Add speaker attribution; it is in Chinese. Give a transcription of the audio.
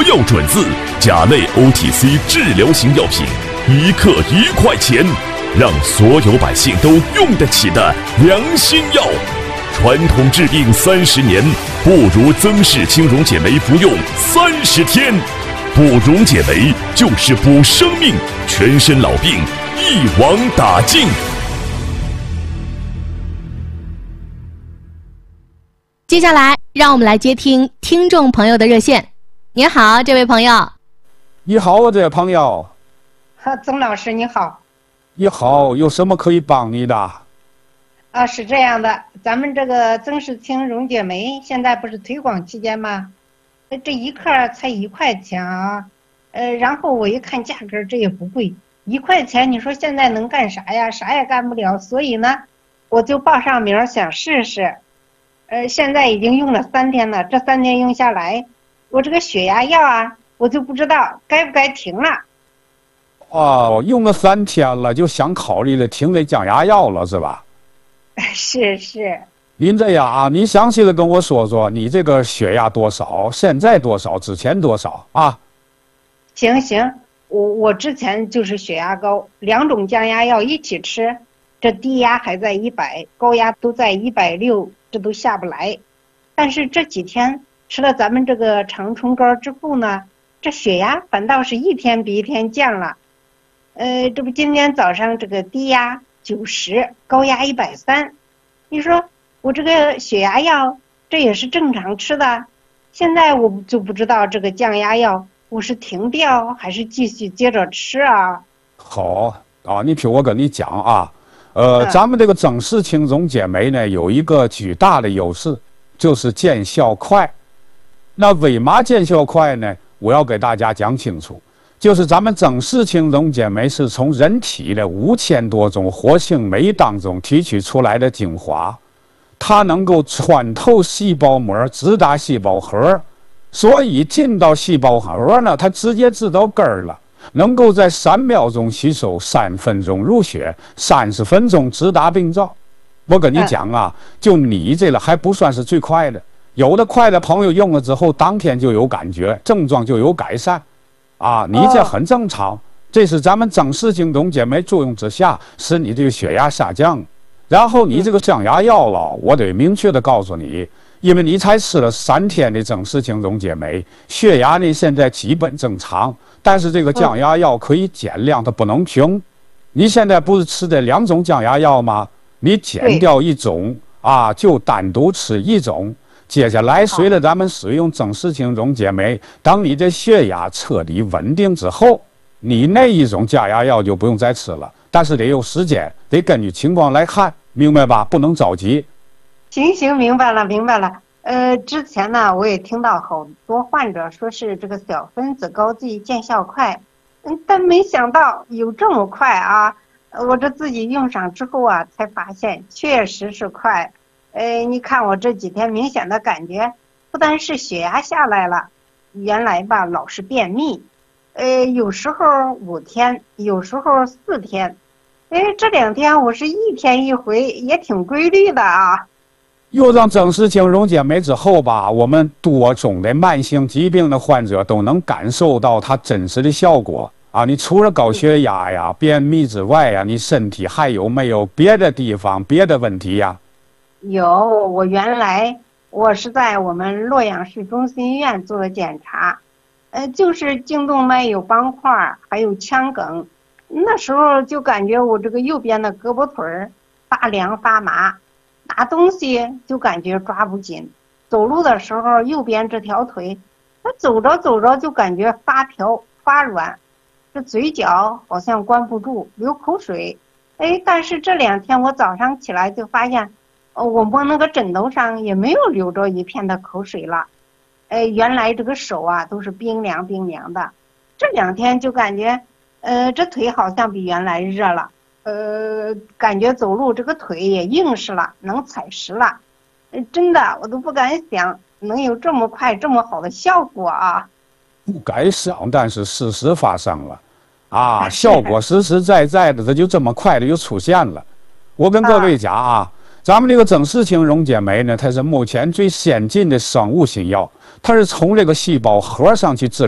Speaker 1: 药准字，甲类 OTC 治疗型药品，1克1块钱，让所有百姓都用得起的良心药。传统治病30年，不如曾氏青荣解酶服用30天。补荣解酶就是补生命，全身老病一网打尽。
Speaker 2: 接下来，让我们来接听听众朋友的热线。您好，这位朋友。
Speaker 3: 你好，这位朋友。
Speaker 4: 曾老师你好。
Speaker 3: 你好，有什么可以帮你的？
Speaker 4: 是这样的，咱们这个曾氏青荣解酶现在不是推广期间吗？这1克才1块钱啊，然后我一看价格，这也不贵，1块钱，你说现在能干啥呀？啥也干不了，所以呢，我就报上名想试试。现在已经用了3天了，这3天用下来，我这个血压药啊，我就不知道该不该停了。
Speaker 3: 哦，用了3天了，就想考虑了停这降压药了，是吧？
Speaker 4: 是。
Speaker 3: 您这样啊，你详细的跟我说说，你这个血压多少？现在多少？之前多少啊？
Speaker 4: 行，我之前就是血压高，2种降压药一起吃，这低压还在100，高压都在160，这都下不来。但是这几天吃了咱们这个长春膏之后呢，这血压反倒是一天比一天降了。这不今天早上这个低压90，高压130，你说我这个血压药这也是正常吃的，现在我就不知道这个降压药我是停掉还是继续接着吃啊？
Speaker 3: 好啊，你听我跟你讲啊，咱们这个曾氏青荣解酶呢，有一个巨大的优势，就是见效快。那为嘛见效快呢？我要给大家讲清楚，就是咱们曾氏青荣解酶是从人体的5000多种活性酶当中提取出来的精华，它能够穿透细胞膜，直达细胞核，所以进到细胞核呢，它直接治到根儿了，能够在3秒钟吸收，3分钟入血，30分钟直达病灶。我跟你讲啊，就你这个还不算是最快的，有的快的朋友用了之后，当天就有感觉，症状就有改善。啊，你这很正常，这是咱们曾氏青荣解酶作用之下，使你这个血压下降。然后你这个降压药了，我得明确的告诉你，因为你才吃了3天的曾氏青荣解酶，血压呢现在基本正常，但是这个降压药可以减量，它不能停。你现在不是吃的2种降压药吗？你减掉1种啊，就单独吃1种。接下来随着咱们使用曾氏青荣解酶，当你的血压彻底稳定之后，你那1种降压药就不用再吃了，但是得有时间，得根据情况来看，明白吧？不能着急。
Speaker 4: 行，明白了。之前呢，我也听到好多患者说是这个小分子膏剂见效快，但没想到有这么快啊！我这自己用上之后啊，才发现确实是快。你看我这几天明显的感觉，不但是血压下来了，原来吧老是便秘，有时候5天，有时候4天，这2天我是1天1回，也挺规律的啊。
Speaker 3: 用上曾氏青荣解酶之后吧，我们多种的慢性疾病的患者都能感受到它真实的效果啊！你除了高血压呀、便秘之外呀，你身体还有没有别的地方、别的问题呀？
Speaker 4: 有，我原来是在我们洛阳市中心医院做的检查，就是颈动脉有斑块，还有腔梗。那时候就感觉我这个右边的胳膊腿儿发凉发麻，拿东西就感觉抓不紧，走路的时候右边这条腿，它走着就感觉发条发软，这嘴角好像关不住，流口水。但是这2天我早上起来就发现，我摸那个枕头上也没有流着一片的口水了。原来这个手啊都是冰凉的。这2天就感觉，这腿好像比原来热了，感觉走路这个腿也硬实了，能踩实了。真的，我都不敢想能有这么快这么好的效果啊！
Speaker 3: 不敢想，但是事实发生了，啊，效果实实在在的，它就这么快的就出现了。我跟各位讲啊。咱们这个曾氏青荣解酶呢，它是目前最先进的生物新药，它是从这个细胞核上去治疗。